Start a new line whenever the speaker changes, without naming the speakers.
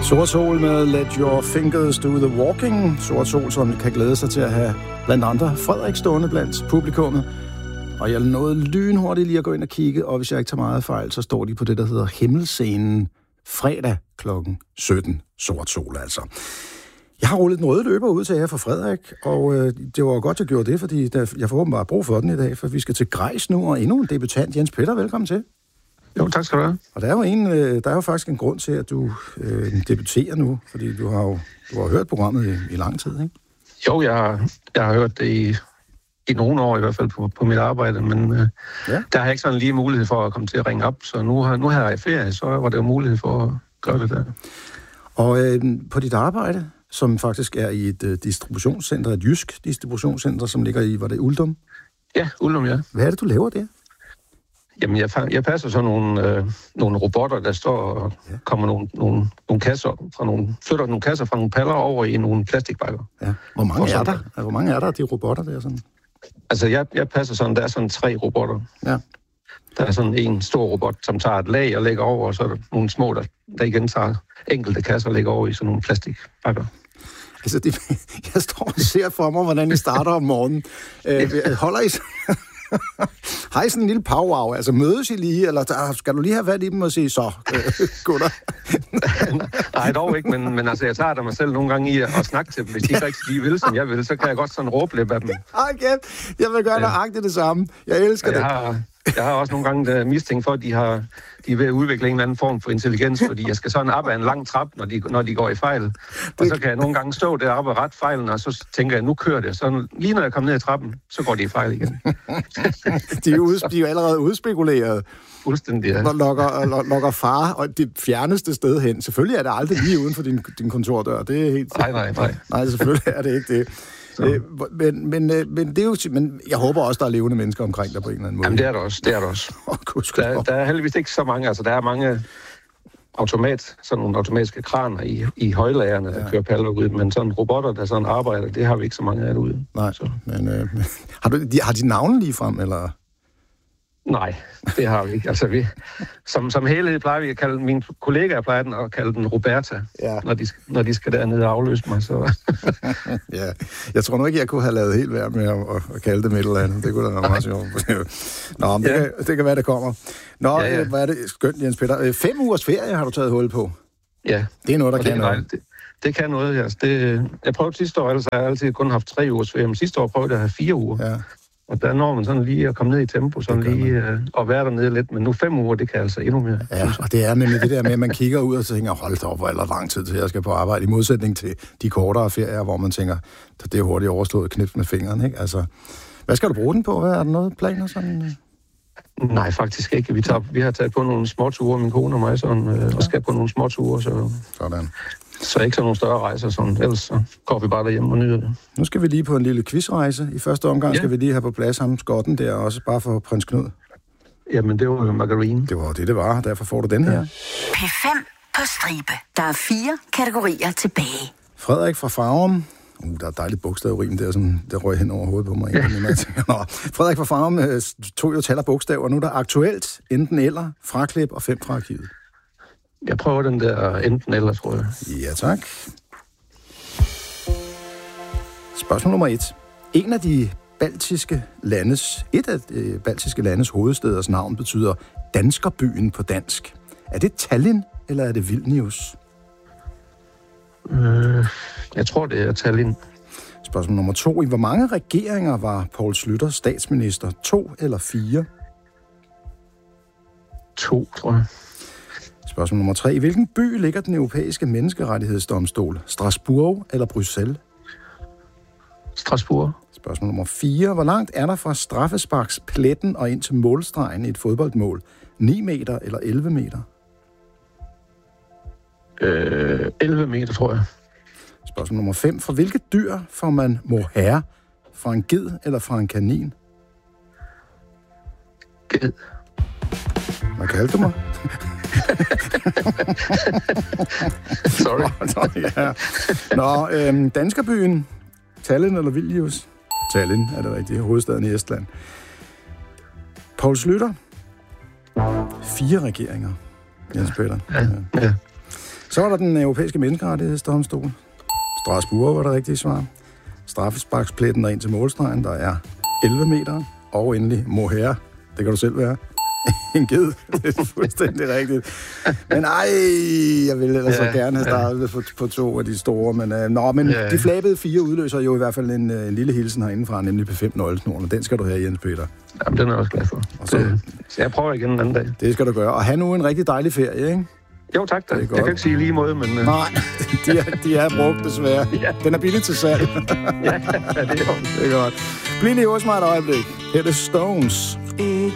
Sort Sol med Let Your Fingers Do The Walking. Sort Sol, som kan glæde sig til at have blandt andre Frederik stående blandt publikummet. Og jeg nåede lynhurtigt lige at gå ind og kigge, og hvis jeg ikke tager meget fejl, så står de på det, der hedder Himmelscenen fredag kl. 17. Sort Sol altså. Jeg har rullet den røde løber ud til jer for Frederik, og det var godt, jeg gjorde det, fordi jeg får åbenbart brug for den i dag, for vi skal til Grejs nu, og endnu en debutant. Jens Peter, velkommen til.
Jo, tak skal du have.
Og der er jo faktisk en grund til, at du debuterer nu, fordi du har hørt programmet i lang tid, ikke?
Jo, jeg har hørt det i nogle år i hvert fald på mit arbejde, men der har jeg ikke sådan lige mulighed for at komme til at ringe op, så nu har jeg ferie, så var det jo mulighed for at gøre det der.
Og på dit arbejde, som faktisk er i et distributionscenter, et jysk distributionscenter, som ligger i, var det Uldum?
Ja, Uldum, ja.
Hvad er det, du laver der?
Jamen, jeg passer så nogle robotter, der står og kommer nogle kasser flytter nogle kasser fra nogle paller over i nogle plastikbakker.
Ja. Hvor mange er der af de robotter der sådan?
Altså, jeg passer sådan, der er sådan 3 robotter. Ja. Der er sådan en stor robot, som tager et lag og lægger over, og så er der nogle små, der igen tager enkelte kasser og lægger over i sådan nogle plastikbakker.
Altså, jeg står og ser for mig, hvordan I starter om morgenen. Holder I har I sådan en lille powwow? Altså, mødes I lige, eller skal du lige have fat i dem og sige, så, gutter?
Nej, dog ikke, men altså, jeg tager da mig selv nogle gange i at snakke til dem. Hvis de ikke rigtig lige vil, som jeg vil, så kan jeg godt sådan råbe lidt af dem.
Okay, jeg vil gøre nøjagtigt det samme. Jeg elsker det.
Jeg har også nogle gange mistænkt for, at de er ved at udvikle en eller anden form for intelligens, fordi jeg skal sådan op ad en lang trap, når de går i fejl. Og så kan jeg nogle gange stå deroppe og rette fejlen, og så tænker jeg, nu kører det. Så lige når jeg kommer ned ad trappen, så går de i fejl igen.
De er jo allerede udspekuleret.
Fuldstændig, ja.
Lokker far og det fjerneste sted hen. Selvfølgelig er det aldrig lige uden for din kontordør. Det er helt... Nej, selvfølgelig er det ikke det. Men det er jo, men jeg håber også, der er levende mennesker omkring dig på en eller anden måde.
Jamen, det er der også. Der er heldigvis ikke så mange. Altså, der er mange sådan nogle automatiske kraner i højlagerne, der kører paller ud, men sådan robotter, der sådan arbejder, det har vi ikke så mange af derude.
Nej, så. Men har de navne lige frem, eller...
Nej, det har vi ikke. Altså, som helhed plejer vi at kalde, mine kollegaer plejer at kalde den Roberta, når de skal dernede og afløse mig. Så.
Ja, jeg tror nok ikke, jeg kunne have lavet helt værd med at kalde det et eller andet. Det kunne da være meget sjovt. Nå, men det kan være, det kommer. Nå, hvad er det skønt, Jens Peter. 5 ugers ferie har du taget hul på.
Ja.
Det er noget, der kan noget.
Det kan noget, ja. Jeg prøvede sidste år, ellers har jeg altid kun haft 3 ugers ferie, men sidste år prøvede jeg at have 4 uger. Ja. Og der når man sådan lige at komme ned i tempo, sådan lige og være dernede lidt. Men nu 5 uger, det kan altså endnu mere.
Ja, og det er nemlig det der med, at man kigger ud og tænker, hold da op, hvor er der lang tid til, jeg skal på arbejde. I modsætning til de kortere ferier, hvor man tænker, det er hurtigt overstået knips med fingeren, ikke? Altså, hvad skal du bruge den på? Hvad er der noget planer sådan?
Nej, faktisk ikke. Vi har taget på nogle småture, min kone og mig, sådan, og skal på nogle småture.
Sådan.
Så ikke sådan nogle større rejser, sådan. Ellers så går vi bare derhjemme og nyder det.
Nu skal vi lige på en lille quizrejse. I første omgang skal vi lige have på plads ham skotten der, også bare for prins Knud.
Jamen, det var jo margarine.
Det var det var. Derfor får du den her.
P5 på stribe. Der er 4 kategorier tilbage.
Frederik fra Farum. Der er et dejligt bogstavrim der, som der røg hen over hovedet på mig. Frederik fra Farum tog jo tal af bogstaver. Nu er der aktuelt enten eller, fraklip og 5 fra arkivet.
Jeg prøver den der enten eller, tror jeg.
Ja, tak. Spørgsmål nummer 1. Et af de baltiske landes hovedsteders navn betyder danskerbyen på dansk. Er det Tallinn, eller er det Vilnius?
Jeg tror, det er Tallinn.
Spørgsmål nummer 2. I hvor mange regeringer var Poul Schlüter statsminister? 2 eller 4?
2, tror jeg.
Spørgsmål nummer 3. I hvilken by ligger den europæiske menneskerettighedsdomstol? Strasbourg eller Bruxelles?
Strasbourg.
Spørgsmål nummer 4. Hvor langt er der fra straffesparkspletten og ind til målstregen i et fodboldmål? 9 meter eller 11 meter?
11 meter, tror jeg.
Spørgsmål nummer 5. For hvilke dyr får man mohair? Fra en ged eller fra en kanin?
Ged.
Hvad kaldte du mig?
Sorry.
Nå, danskerbyen. Tallinn eller Vilnius? Tallinn er det rigtige. Hovedstaden i Estland. Poul Schlüter. 4 regeringer. Jens Peter.
Ja.
Så var der den europæiske menneskerettighedsdomstol. Strasbourg var det rigtige svar. Straffesparkspletten og ind til målstregen, der er 11 meter. Og endelig mohair, det kan du selv være. En ged, det er fuldstændig rigtigt. Men jeg ville ellers så gerne have startet på 2 af de store. Men de flabede 4 udløser jo i hvert fald en lille hilsen herindefra, nemlig P5-nøglesnoren, og den skal du have, Jens Peter.
Jamen, den er jeg også glad for. Så jeg prøver igen en anden dag.
Det skal du gøre. Og have nu en rigtig dejlig ferie, ikke?
Jo, tak da. Jeg kan ikke sige lige måde, men...
Nej, de er brugt desværre. Ja. Den er billig til salg.
Ja, det er jo.
Det er godt. Bliv lige hos mig et øjeblik. Her er det Stones.